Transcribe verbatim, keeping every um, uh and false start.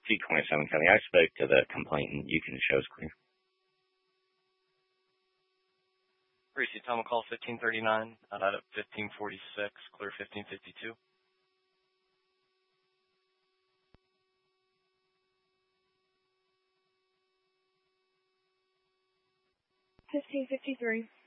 two twenty-seven County. I spoke to the complainant. You can show us clear. Receipt time call fifteen thirty-nine, out at fifteen forty-six, clear fifteen fifty-two. fifteen fifty-three.